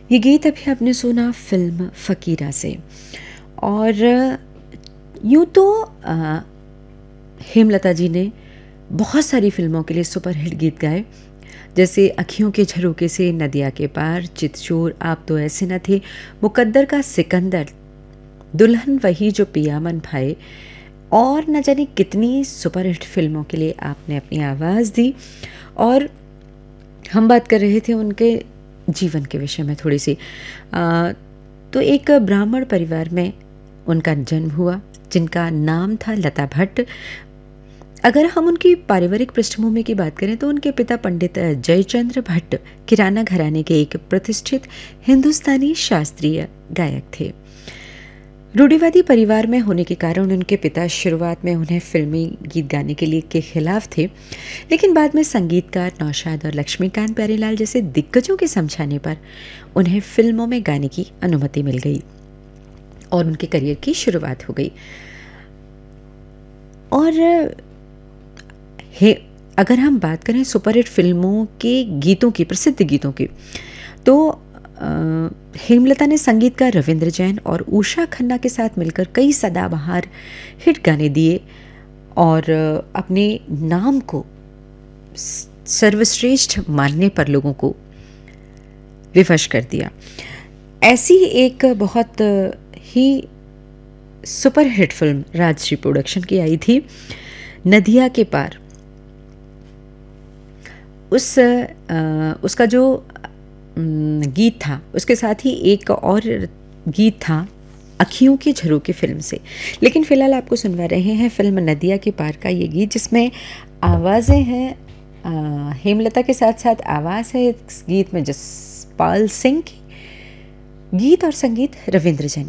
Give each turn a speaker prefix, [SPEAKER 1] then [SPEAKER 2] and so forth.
[SPEAKER 1] ये गीत अभी आपने सुना फिल्म फ़कीरा से। और यूँ तो हेमलता जी ने बहुत सारी फ़िल्मों के लिए सुपरहिट गीत गाए, जैसे अँखियों के झरोखे से, नदिया के पार, चितचोर, आप तो ऐसे न थे, मुकद्दर का सिकंदर, दुल्हन वही जो पिया मन भाए, और न जाने कितनी सुपरहिट फ़िल्मों के लिए आपने अपनी आवाज़ दी। और हम बात कर रहे थे उनके जीवन के विषय में थोड़ी सी। तो एक ब्राह्मण परिवार में उनका जन्म हुआ, जिनका नाम था लता भट्ट। अगर हम उनकी पारिवारिक पृष्ठभूमि की बात करें तो उनके पिता पंडित जयचंद्र भट्ट किराना घराने के एक प्रतिष्ठित हिंदुस्तानी शास्त्रीय गायक थे। रूढ़िवादी परिवार में होने के कारण उनके पिता शुरुआत में उन्हें फिल्मी गीत गाने के लिए के खिलाफ थे, लेकिन बाद में संगीतकार नौशाद और लक्ष्मीकांत प्यारेलाल जैसे दिग्गजों के समझाने पर उन्हें फिल्मों में गाने की अनुमति मिल गई और उनके करियर की शुरुआत हो गई। और अगर हम बात करें सुपरहिट फिल्मों के गीतों की, प्रसिद्ध गीतों की, तो हेमलता ने संगीतकार रविंद्र जैन और उषा खन्ना के साथ मिलकर कई सदाबहार हिट गाने दिए और अपने नाम को सर्वश्रेष्ठ मानने पर लोगों को विवश कर दिया। ऐसी एक बहुत ही सुपरहिट फिल्म राजश्री प्रोडक्शन की आई थी, नदिया के पार। उसका जो गीत था, उसके साथ ही एक और गीत था अखियों के झरोखे फिल्म से। लेकिन फ़िलहाल आपको सुनवा रहे हैं फिल्म नदिया के पार का ये गीत, जिसमें आवाज़ें हैं हेमलता के साथ साथ आवाज़ है इस गीत में जसपाल सिंह की, गीत और संगीत रविंद्र जैन।